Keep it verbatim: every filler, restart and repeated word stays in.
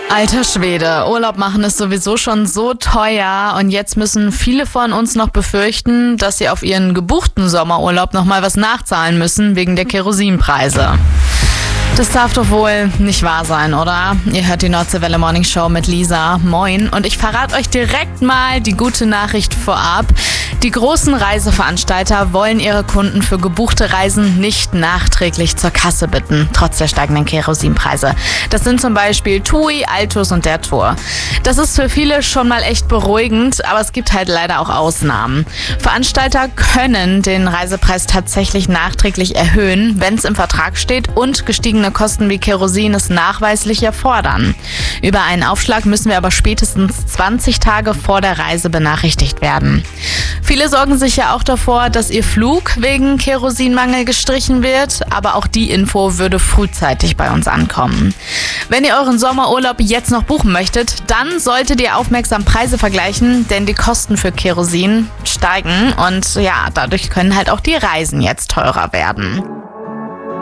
Alter Schwede, Urlaub machen ist sowieso schon so teuer und jetzt müssen viele von uns noch befürchten, dass sie auf ihren gebuchten Sommerurlaub nochmal was nachzahlen müssen wegen der Kerosinpreise. Das darf doch wohl nicht wahr sein, oder? Ihr hört die Nordseewelle Morning Show mit Lisa. Moin. Und ich verrate euch direkt mal die gute Nachricht vorab. Die großen Reiseveranstalter wollen ihre Kunden für gebuchte Reisen nicht nachträglich zur Kasse bitten, trotz der steigenden Kerosinpreise. Das sind zum Beispiel TUI, Altus und der Tour. Das ist für viele schon mal echt beruhigend, aber es gibt halt leider auch Ausnahmen. Veranstalter können den Reisepreis tatsächlich nachträglich erhöhen, wenn es im Vertrag steht und gestiegene Kosten wie Kerosin es nachweislich erfordern. Über einen Aufschlag müssen wir aber spätestens zwanzig Tage vor der Reise benachrichtigt werden. Viele sorgen sich ja auch davor, dass ihr Flug wegen Kerosinmangel gestrichen wird, aber auch die Info würde frühzeitig bei uns ankommen. Wenn ihr euren Sommerurlaub jetzt noch buchen möchtet, dann solltet ihr aufmerksam Preise vergleichen, denn die Kosten für Kerosin steigen und ja, dadurch können halt auch die Reisen jetzt teurer werden.